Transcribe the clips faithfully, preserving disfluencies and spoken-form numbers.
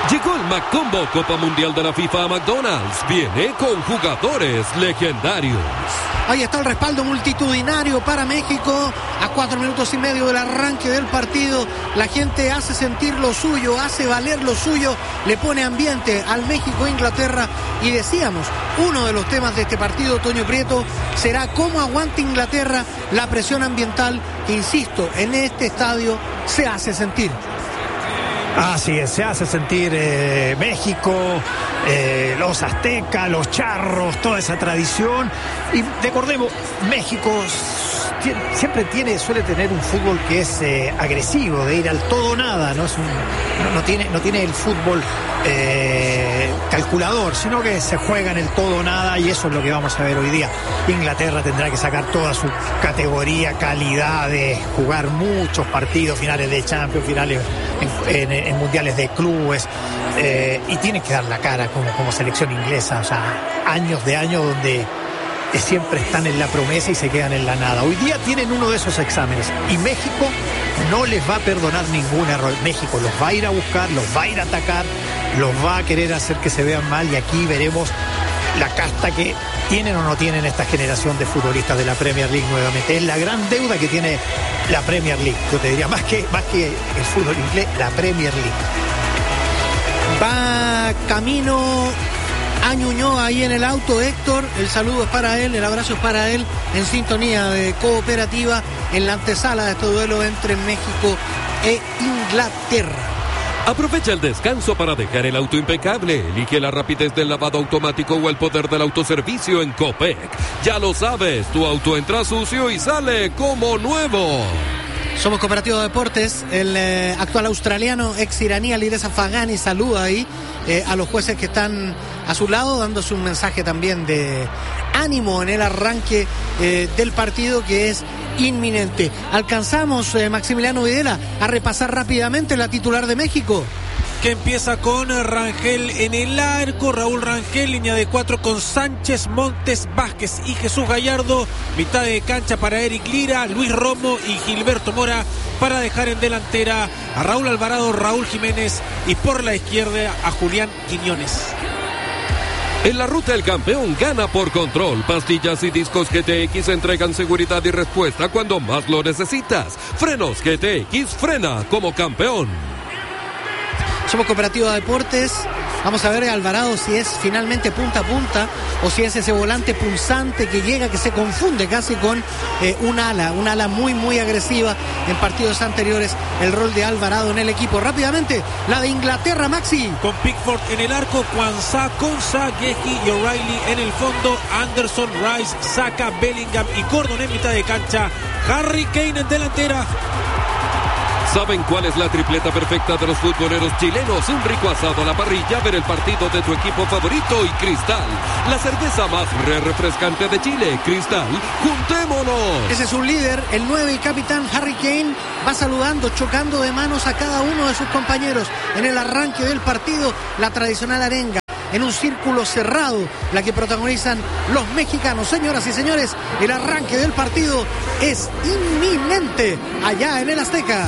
Llegó el McCombo Copa Mundial de la FIFA a McDonald's. Viene con jugadores legendarios. Ahí está el respaldo multitudinario para México. A cuatro minutos y medio del arranque del partido, la gente hace sentir lo suyo, hace valer lo suyo, le pone ambiente al México-Inglaterra. Y decíamos, uno de los temas de este partido, Toño Prieto, será cómo aguanta Inglaterra la presión ambiental que, insisto, en este estadio se hace sentir. Así es, se hace sentir eh, México, eh, los aztecas, los charros, toda esa tradición. Y recordemos, México siempre tiene, suele tener un fútbol que es eh, agresivo, de ir al todo o nada, no es un, no, no tiene, no tiene el fútbol eh, calculador, sino que se juega en el todo o nada, y eso es lo que vamos a ver hoy día. Inglaterra tendrá que sacar toda su categoría, calidad de jugar muchos partidos, finales de Champions, finales en, en, en mundiales de clubes, eh, y tiene que dar la cara como, como selección inglesa. O sea, años de años donde siempre están en la promesa y se quedan en la nada. Hoy día tienen uno de esos exámenes y México no les va a perdonar ningún error. México los va a ir a buscar, los va a ir a atacar, los va a querer hacer que se vean mal, y aquí veremos la casta que tienen o no tienen esta generación de futbolistas de la Premier League nuevamente. Es la gran deuda que tiene la Premier League. Yo te diría, más que, más que el fútbol inglés, la Premier League. Va camino a Ñuñoa ahí en el auto, Héctor. El saludo es para él, el abrazo es para él, en sintonía de Cooperativa, en la antesala de este duelo entre México e Inglaterra. Aprovecha el descanso para dejar el auto impecable. Elige la rapidez del lavado automático o el poder del autoservicio en Copec. Ya lo sabes, tu auto entra sucio y sale como nuevo. Somos Cooperativa de Deportes. El eh, actual australiano, ex iraní, Alireza Fagani, saluda ahí eh, a los jueces que están a su lado, dándose un mensaje también de ánimo en el arranque eh, del partido, que es inminente. Alcanzamos, eh, Maximiliano Videla, a repasar rápidamente la titular de México, que empieza con Rangel en el arco, Raúl Rangel, línea de cuatro con Sánchez, Montes, Vázquez y Jesús Gallardo, mitad de cancha para Eric Lira, Luis Romo y Gilberto Mora, para dejar en delantera a Raúl Alvarado, Raúl Jiménez y por la izquierda a Julián Quiñones. En la ruta el campeón gana por control. Pastillas y discos G T X entregan seguridad y respuesta cuando más lo necesitas. Frenos G T X, frena como campeón. Somos Cooperativa de Deportes. Vamos a ver a Alvarado si es finalmente punta a punta o si es ese volante pulsante que llega, que se confunde casi con eh, un ala, un ala muy muy agresiva en partidos anteriores. El rol de Alvarado en el equipo. Rápidamente, la de Inglaterra, Maxi. Con Pickford en el arco, Kwanzaa, Konsa, Geji y O'Reilly en el fondo, Anderson, Rice, Saka, Bellingham y Gordon en mitad de cancha, Harry Kane en delantera. ¿Saben cuál es la tripleta perfecta de los futboleros chilenos? Un rico asado a la parrilla, ver el partido de tu equipo favorito y Cristal, la cerveza más re refrescante de Chile. Cristal, juntémonos. Ese es un líder, el nueve y capitán Harry Kane va saludando, chocando de manos a cada uno de sus compañeros en el arranque del partido. La tradicional arenga en un círculo cerrado, la que protagonizan los mexicanos. Señoras y señores, el arranque del partido es inminente allá en el Azteca.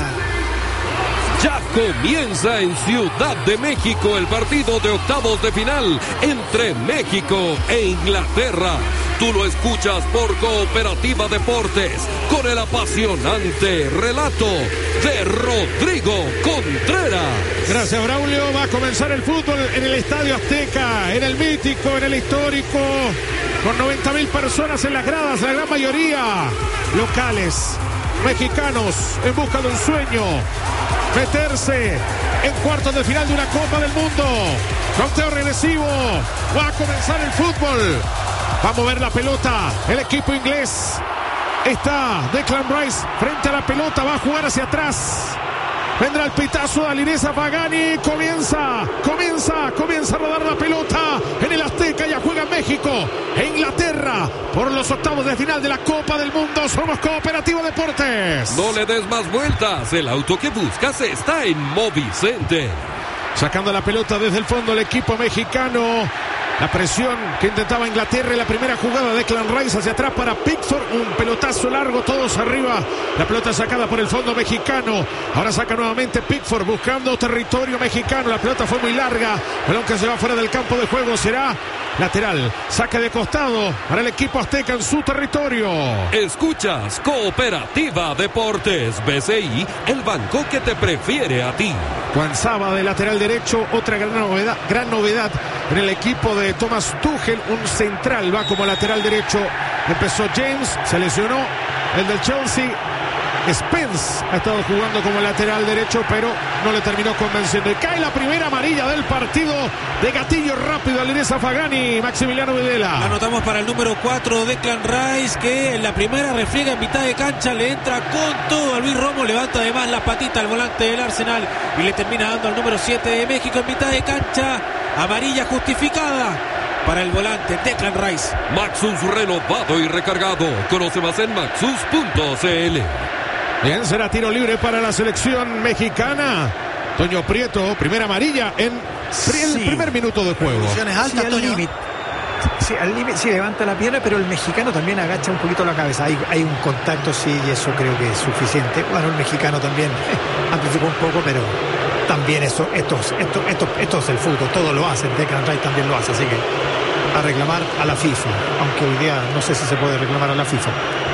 Ya comienza en Ciudad de México el partido de octavos de final entre México e Inglaterra. Tú lo escuchas por Cooperativa Deportes con el apasionante relato de Rodrigo Contreras. Gracias, Braulio. Va a comenzar el fútbol en el Estadio Azteca, en el mítico, en el histórico, con noventa mil personas en las gradas, la gran mayoría locales, mexicanos en busca de un sueño, meterse en cuartos de final de una Copa del Mundo. Conteo regresivo, va a comenzar el fútbol. Va a mover la pelota el equipo inglés. Está Declan Rice frente a la pelota, va a jugar hacia atrás. Vendrá el pitazo de Alireza Fagani. Comienza, comienza, comienza a rodar la pelota en el Azteca. Ya juega México e Inglaterra por los octavos de final de la Copa del Mundo. Somos Cooperativa Deportes. No le des más vueltas. El auto que buscas está en Movicenter. Sacando la pelota desde el fondo el equipo mexicano. La presión que intentaba Inglaterra en la primera jugada de Declan Rice hacia atrás para Pickford. Un pelotazo largo, todos arriba. La pelota sacada por el fondo mexicano. Ahora saca nuevamente Pickford buscando territorio mexicano. La pelota fue muy larga. Balón que se va fuera del campo de juego. Será lateral. Saque de costado para el equipo azteca en su territorio. Escuchas Cooperativa Deportes. B C I, el banco que te prefiere a ti. Juan Saba de lateral derecho. Otra gran novedad, gran novedad en el equipo de Thomas Tuchel. Un central va como lateral derecho. Empezó James, se lesionó el del Chelsea. Spence ha estado jugando como lateral derecho, pero no le terminó convenciendo. Y cae la primera amarilla del partido de gatillo rápido al Inés Afagani. Maximiliano Videla. Anotamos para el número cuatro, Declan Rice, que en la primera refriega en mitad de cancha, le entra con todo a Luis Romo, levanta además la patita al volante del Arsenal y le termina dando al número siete de México en mitad de cancha. Amarilla justificada para el volante Declan Rice. Maxus renovado y recargado. Conoce más en maxus punto c l. Bien, será tiro libre para la selección mexicana. Toño Prieto, primera amarilla en el Sí. primer minuto de juego. Posiciones altas, Sí, al Toño. límite. Sí, al límite, sí, levanta la pierna, pero el mexicano también agacha un poquito la cabeza. Hay, hay un contacto, sí, y eso creo que es suficiente. Bueno, el mexicano también eh, amplificó un poco, pero también eso, esto, esto, esto, esto es el fútbol, todo lo hacen. Declan Rice también lo hace, así que a reclamar a la FIFA, aunque hoy día no sé si se puede reclamar a la FIFA.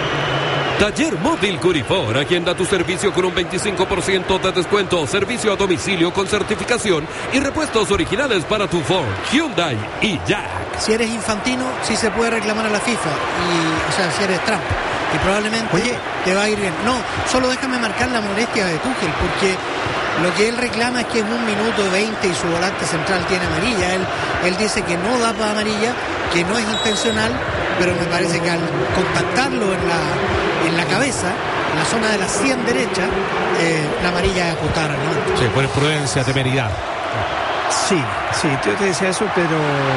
Taller Móvil Curifor, agenda tu servicio con un veinticinco por ciento de descuento, servicio a domicilio con certificación y repuestos originales para tu Ford, Hyundai y Jack. Si eres infantino, sí se puede reclamar a la FIFA. Y, o sea, si eres Trump. Y probablemente Oye. te va a ir bien. No, solo déjame marcar la molestia de Tuchel, porque lo que él reclama es que en un minuto veinte y su volante central tiene amarilla. Él, él dice que no da para amarilla, que no es intencional, pero me parece que al contactarlo en la, en la cabeza, en la zona de la sien derecha, eh, la amarilla es ajustada, ¿no? Sí, por imprudencia, temeridad. Sí, sí, yo te decía eso, pero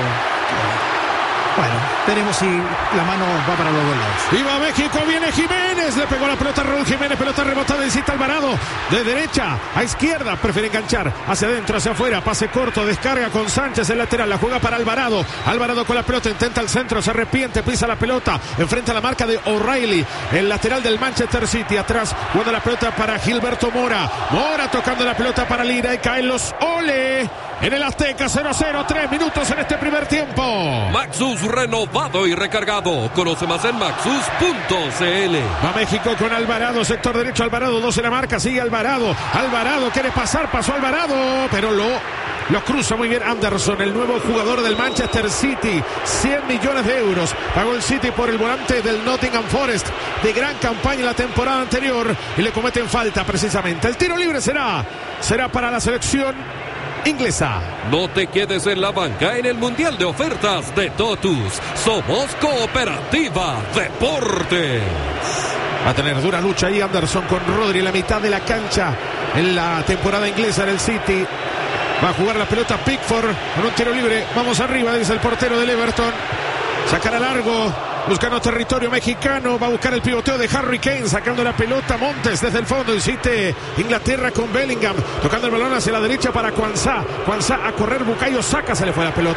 bueno, veremos si la mano va para los dos lados. Viva México, viene Jiménez, le pegó la pelota a Raúl Jiménez, pelota rebotada, visita Alvarado, de derecha a izquierda, prefiere enganchar, hacia adentro, hacia afuera, pase corto, descarga con Sánchez, el lateral, la juega para Alvarado, Alvarado con la pelota, intenta el centro, se arrepiente, pisa la pelota, enfrenta la marca de O'Reilly, el lateral del Manchester City, atrás, jugando la pelota para Gilberto Mora, Mora tocando la pelota para Lira y caen los Ole, en el Azteca, cero a cero, tres minutos en este primer tiempo. Maxus renovado y recargado. Conoce más en maxus punto c l. Va México con Alvarado, sector derecho, Alvarado, dos en la marca, sigue Alvarado, Alvarado quiere pasar, pasó Alvarado, pero lo, lo cruza muy bien Anderson, el nuevo jugador del Manchester City, cien millones de euros, pagó el City por el volante del Nottingham Forest, de gran campaña en la temporada anterior, y le cometen falta precisamente. El tiro libre será, será para la selección inglesa. No te quedes en la banca en el Mundial de Ofertas de Totus. Somos Cooperativa Deportes. Va a tener dura lucha ahí Anderson con Rodri en la mitad de la cancha en la temporada inglesa del City. Va a jugar la pelota Pickford con un tiro libre. Vamos arriba, dice el portero del Everton. Sacará largo, buscando territorio mexicano. Va a buscar el pivoteo de Harry Kane, sacando la pelota Montes desde el fondo. Insiste Inglaterra con Bellingham, tocando el balón hacia la derecha para Quansah. Quansah a correr, Bukayo Saka, se le fue la pelota.